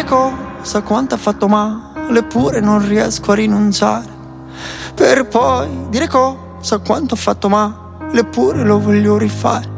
cosa, quanto ha fatto male, eppure non riesco a rinunciare. Per poi dire cosa, quanto ha fatto male, eppure lo voglio rifare.